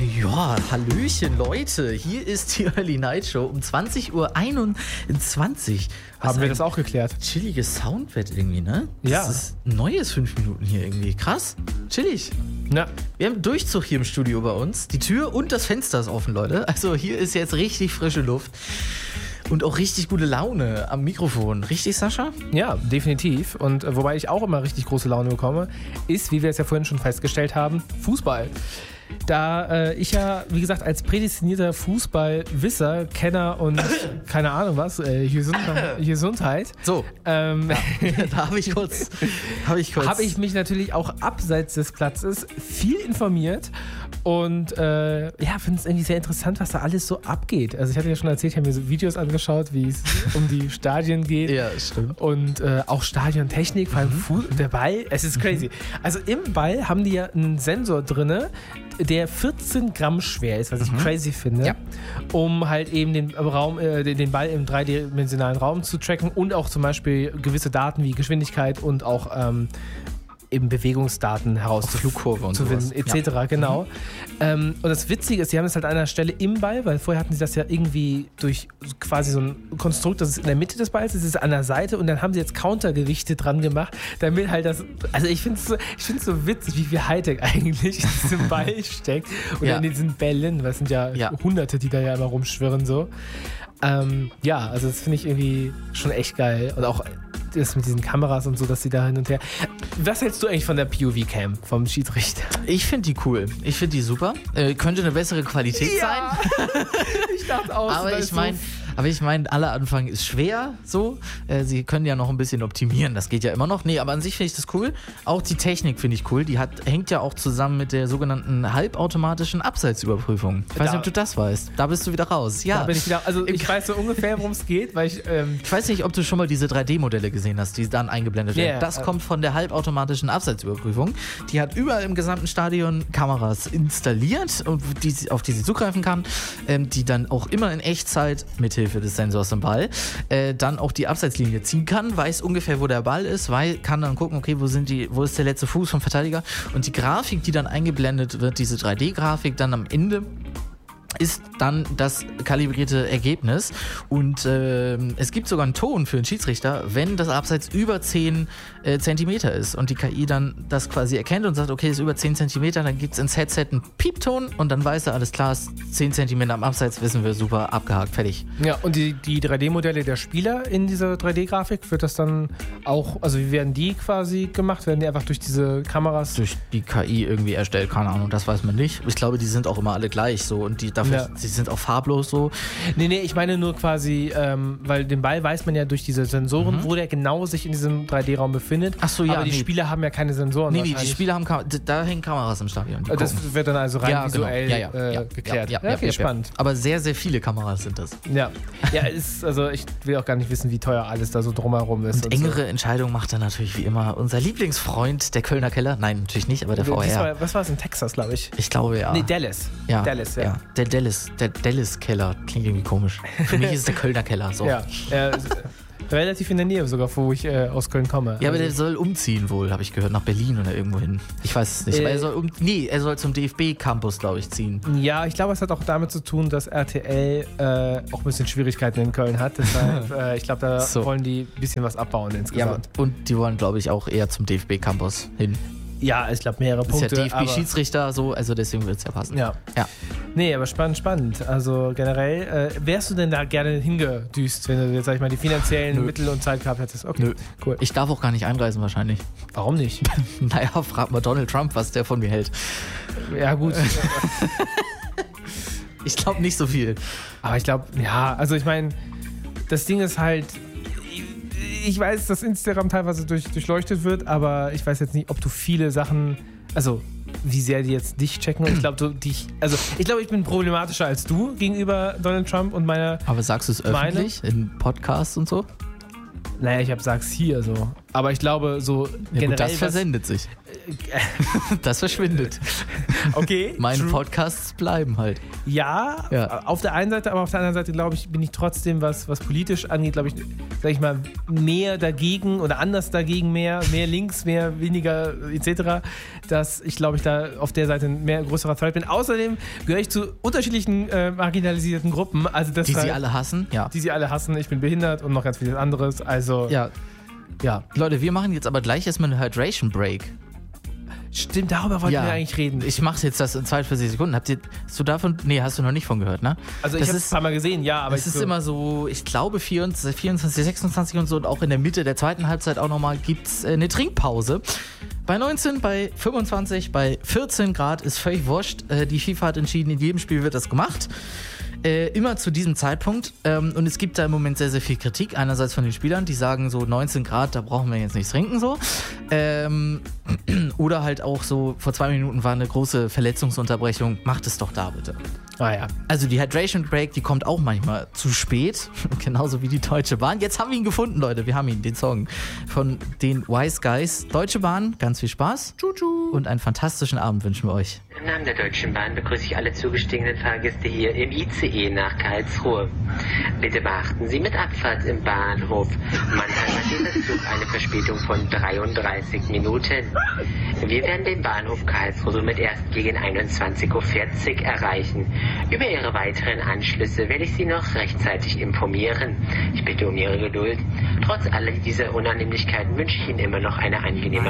Ja, hallöchen Leute, hier ist die Early Night Show um 20:21 Uhr. Haben wir das auch geklärt? Chilliges Soundbett irgendwie, ne? Ja. Das ist ein neues 5 Minuten hier irgendwie. Krass, chillig. Ja. Wir haben einen Durchzug hier im Studio bei uns. Die Tür und das Fenster ist offen, Leute. Also hier ist jetzt richtig frische Luft. Und auch richtig gute Laune am Mikrofon. Richtig, Sascha? Ja, definitiv. Und wobei ich auch immer richtig große Laune bekomme, ist, wie wir es ja vorhin schon festgestellt haben, Fußball. Da ich ja, wie gesagt, als prädestinierter Fußballwisser, Kenner und keine Ahnung was, Gesundheit. So, da habe ich mich natürlich auch abseits des Platzes viel informiert und finde es irgendwie sehr interessant, was da alles so abgeht. Also ich hatte ja schon erzählt, ich habe mir so Videos angeschaut, wie es um die Stadien geht. Ja, stimmt. Und auch Stadiontechnik, vor allem der Ball, es ist crazy. Also im Ball haben die ja einen Sensor drinne, der 14 Gramm schwer ist, was ich crazy finde, ja. Um halt eben den Ball im dreidimensionalen Raum zu tracken und auch zum Beispiel gewisse Daten wie Geschwindigkeit und auch eben Bewegungsdaten Flugkurve und herauszufinden, etc. Ja. Genau. Und das Witzige ist, sie haben es halt an einer Stelle im Ball, weil vorher hatten sie das ja irgendwie durch quasi so ein Konstrukt, das ist in der Mitte des Balls, das ist an der Seite und dann haben sie jetzt Countergewichte dran gemacht, damit halt das, also ich finde es so witzig, wie viel Hightech eigentlich in diesem Ball steckt und in diesen Bällen, weil es sind ja Hunderte, die da ja immer rumschwirren so. Also das finde ich irgendwie schon echt geil und auch das mit diesen Kameras und so, dass sie da hin und her. Was hältst du eigentlich von der POV-Cam vom Schiedsrichter? Ich finde die cool. Ich finde die super. Könnte eine bessere Qualität sein. Ich dachte auch. Aber ich meine, aller Anfang ist schwer so. Sie können ja noch ein bisschen optimieren. Das geht ja immer noch. Nee, aber an sich finde ich das cool. Auch die Technik finde ich cool. Die hängt ja auch zusammen mit der sogenannten halbautomatischen Abseitsüberprüfung. Ich weiß nicht, ob du das weißt. Da bist du wieder raus. Ja. Da bin ich wieder. Also ich weiß so ungefähr, worum es geht, weil ich weiß nicht, ob du schon mal diese 3D-Modelle gesehen hast, die dann eingeblendet werden. Das kommt von der halbautomatischen Abseitsüberprüfung. Die hat überall im gesamten Stadion Kameras installiert, auf die sie zugreifen kann, die dann auch immer in Echtzeit mithilfe des Sensors im Ball dann auch die Abseitslinie ziehen kann, weiß ungefähr, wo der Ball ist, kann dann gucken, okay, wo ist der letzte Fuß vom Verteidiger und die Grafik, die dann eingeblendet wird, diese 3D-Grafik dann am Ende ist dann das kalibrierte Ergebnis und es gibt sogar einen Ton für einen Schiedsrichter, wenn das Abseits über 10 Zentimeter ist und die KI dann das quasi erkennt und sagt, okay, ist über 10 Zentimeter, dann gibt es ins Headset einen Piepton und dann weiß er, alles klar, ist 10 Zentimeter am Abseits, wissen wir, super, abgehakt, fertig. Ja, und die 3D-Modelle der Spieler in dieser 3D-Grafik, wird das dann auch, also wie werden die quasi gemacht? Werden die einfach durch diese Kameras? Durch die KI irgendwie erstellt, keine Ahnung, das weiß man nicht. Ich glaube, die sind auch immer alle gleich so und sie sind auch farblos so. Nee, ich meine nur quasi, weil den Ball weiß man ja durch diese Sensoren, wo der genau sich in diesem 3D-Raum befindet. Ach so, ja. Aber die Spieler haben ja keine Sensoren. Nee, die Spieler haben da hängen Kameras im Stadion. Das wird dann also rein visuell geklärt. Ja, spannend. Aber sehr, sehr viele Kameras sind das. Ja, also ich will auch gar nicht wissen, wie teuer alles da so drumherum ist. Und engere Entscheidungen macht dann natürlich wie immer unser Lieblingsfreund, der Kölner Keller. Nein, natürlich nicht, aber der VR. Was war es in Texas, glaube ich? Ich glaube, ja. Nee, Dallas. Ja. Dallas, ja. Der Dallas-Keller. Klingt irgendwie komisch. Für mich ist es der Kölner Keller. So. Ja, relativ in der Nähe sogar, wo ich aus Köln komme. Ja, aber der soll umziehen wohl, habe ich gehört, nach Berlin oder irgendwo hin. Ich weiß es nicht. Aber er soll zum DFB-Campus, glaube ich, ziehen. Ja, ich glaube, es hat auch damit zu tun, dass RTL auch ein bisschen Schwierigkeiten in Köln hat. Deshalb, ich glaube, da wollen die ein bisschen was abbauen insgesamt. Ja, und die wollen, glaube ich, auch eher zum DFB-Campus hin. Ja, ich glaube, mehrere Punkte. Ist ja DFB-Schiedsrichter so, also deswegen wird es ja passen. Ja. Nee, aber spannend. Also generell, wärst du denn da gerne hingedüst, wenn du jetzt, sag ich mal, die finanziellen Mittel und Zeit gehabt hättest? Okay, Nö. Cool. Ich darf auch gar nicht einreisen wahrscheinlich. Warum nicht? Naja, frag mal Donald Trump, was der von mir hält. Ja, gut. Ich glaube nicht so viel. Aber ich glaube, also ich meine, das Ding ist halt, ich weiß, dass Instagram teilweise durchleuchtet wird, aber ich weiß jetzt nicht, ob du viele Sachen, also wie sehr die jetzt dich checken. Und ich glaube, ich bin problematischer als du gegenüber Donald Trump und meiner. Aber sagst du es öffentlich in Podcasts und so? Naja, ich sag's hier so. Aber ich glaube, so generell. Gut, das versendet sich. Das verschwindet. Okay. Meine Podcasts bleiben halt. Ja, auf der einen Seite, aber auf der anderen Seite, glaube ich, bin ich trotzdem, was politisch angeht, glaube ich, sag ich mal, mehr dagegen oder anders dagegen mehr links, mehr weniger etc., dass ich, glaube ich, da auf der Seite ein größerer Fall bin. Außerdem gehöre ich zu unterschiedlichen marginalisierten Gruppen. Also das die sie alle hassen, ja. Die sie alle hassen. Ich bin behindert und noch ganz vieles anderes. Also, ja. Leute, wir machen jetzt aber gleich erstmal eine Hydration Break. Stimmt, darüber wollten wir eigentlich reden. Ich mache jetzt das in 42 Sekunden. Hast du davon? Nee, hast du noch nicht von gehört, ne? Also ich habe es ein paar Mal gesehen, ja, aber es ist immer so, ich glaube 24, 26 und so und auch in der Mitte der zweiten Halbzeit auch nochmal gibt es eine Trinkpause. Bei 19, bei 25, bei 14 Grad ist völlig wurscht. Die FIFA hat entschieden, in jedem Spiel wird das gemacht. Immer zu diesem Zeitpunkt. Und es gibt da im Moment sehr, sehr viel Kritik. Einerseits von den Spielern, die sagen so 19 Grad, da brauchen wir jetzt nichts trinken so. Oder halt auch so, vor 2 Minuten war eine große Verletzungsunterbrechung. Macht es doch da bitte. Ah ja. Also die Hydration Break, die kommt auch manchmal zu spät. Genauso wie die Deutsche Bahn. Jetzt haben wir ihn gefunden, Leute. Wir haben ihn, den Song von den Wise Guys. Deutsche Bahn, ganz viel Spaß. Tschu-tschu. Und einen fantastischen Abend wünschen wir euch. Im Namen der Deutschen Bahn begrüße ich alle zugestiegenen Fahrgäste hier im ICE nach Karlsruhe. Bitte beachten Sie mit Abfahrt im Bahnhof Mannheim hat dieser Zug eine Verspätung von 33 Minuten. Wir werden den Bahnhof Karlsruhe somit erst gegen 21.40 Uhr erreichen. Über Ihre weiteren Anschlüsse werde ich Sie noch rechtzeitig informieren. Ich bitte um Ihre Geduld. Trotz all dieser Unannehmlichkeiten wünsche ich Ihnen immer noch eine angenehme